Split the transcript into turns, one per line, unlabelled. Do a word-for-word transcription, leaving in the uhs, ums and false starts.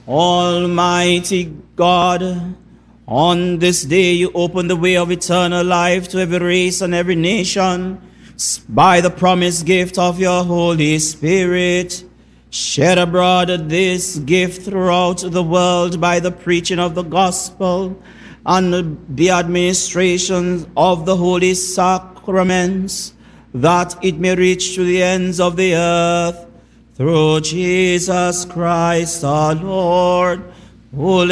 Almighty God, on this day you open the way of eternal life to every race and every nation by the promised gift of your Holy Spirit. Shed abroad this gift throughout the world by the preaching of the gospel and the administration of the holy sacraments, that it may reach to the ends of the earth. Through Jesus Christ our Lord, who